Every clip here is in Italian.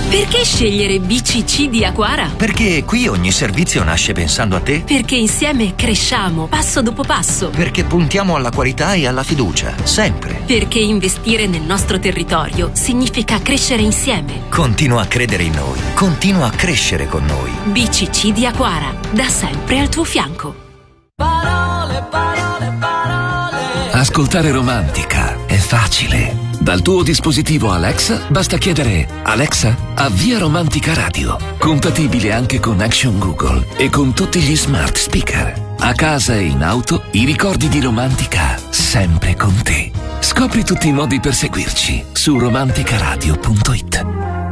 Perché scegliere BCC di Aquara? Perché qui ogni servizio nasce pensando a te. Perché insieme cresciamo, passo dopo passo. Perché puntiamo alla qualità e alla fiducia, sempre. Perché investire nel nostro territorio significa crescere insieme. Continua a credere in noi, continua a crescere con noi. BCC di Aquara, da sempre al tuo fianco. Parole, parole, parole. Ascoltare Romantica è facile. Dal tuo dispositivo Alexa basta chiedere: Alexa, avvia Romantica Radio. Compatibile anche con Action Google e con tutti gli smart speaker. A casa e in auto, i ricordi di Romantica sempre con te. Scopri tutti i modi per seguirci su romanticaradio.it.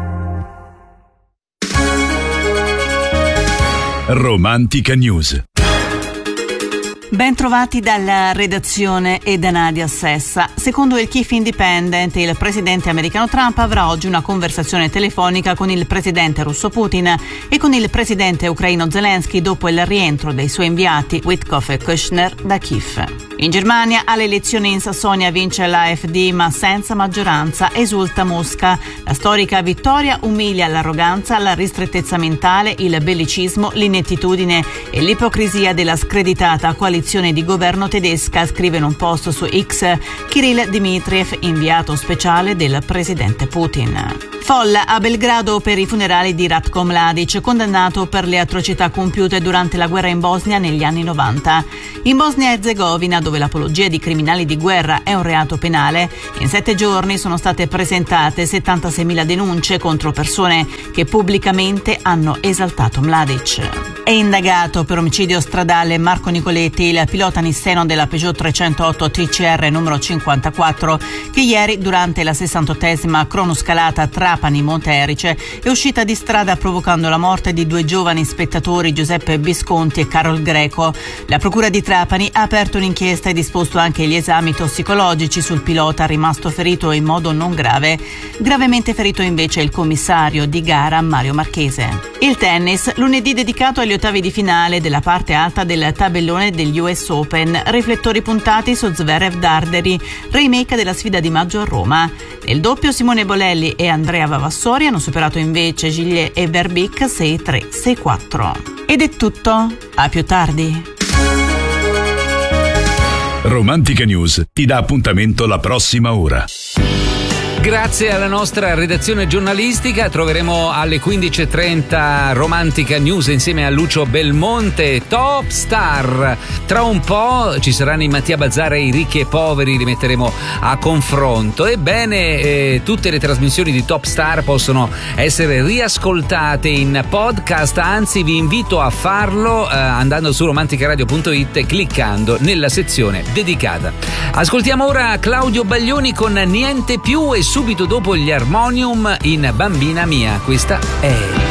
Romantica News. Ben trovati dalla redazione e da Nadia Sessa. Secondo il Chief Independent, il presidente americano Trump avrà oggi una conversazione telefonica con il presidente russo Putin e con il presidente ucraino Zelensky dopo il rientro dei suoi inviati Witkoff e Kushner da Kiev. In Germania, alle elezioni in Sassonia vince l'AfD ma senza maggioranza, esulta Mosca. La storica vittoria umilia l'arroganza, la ristrettezza mentale, il bellicismo, l'inettitudine e l'ipocrisia della screditata coalizione di governo tedesca, scrive in un post su X Kirill Dmitriev, inviato speciale del presidente Putin. Folla a Belgrado per i funerali di Ratko Mladic, condannato per le atrocità compiute durante la guerra in Bosnia negli anni 90. In Bosnia e Erzegovina, dove l'apologia di criminali di guerra è un reato penale, in 7 giorni sono state presentate 76.000 denunce contro persone che pubblicamente hanno esaltato Mladic. È indagato per omicidio stradale Marco Nicoletti, il pilota nisseno della Peugeot 308 TCR numero 54, che ieri, durante la 68esima cronoscalata Trapani-Monte Erice, è uscita di strada provocando la morte di 2 giovani spettatori, Giuseppe Visconti e Carol Greco. La procura di Trapani ha aperto un'inchiesta e disposto anche gli esami tossicologici sul pilota, rimasto ferito in modo non grave. Gravemente ferito invece il commissario di gara Mario Marchese. Il tennis, lunedì dedicato agli ottavi di finale della parte alta del tabellone degli US Open, riflettori puntati su Zverev Darderi, remake della sfida di maggio a Roma. Nel doppio Simone Bolelli e Andrea Vavassori hanno superato invece Gilles e Verbeek 6-3, 6-4. Ed è tutto, a più tardi. Romantica News ti dà appuntamento la prossima ora. Grazie alla nostra redazione giornalistica troveremo alle 15.30 Romantica News insieme a Lucio Belmonte, Top Star. Tra un po' ci saranno i Mattia Bazzara e i ricchi e poveri, li metteremo a confronto. Ebbene, tutte le trasmissioni di Top Star possono essere riascoltate in podcast, anzi vi invito a farlo andando su romanticaradio.it e cliccando nella sezione dedicata. Ascoltiamo ora Claudio Baglioni con Niente più e subito dopo gli Harmonium in Bambina mia. Questa è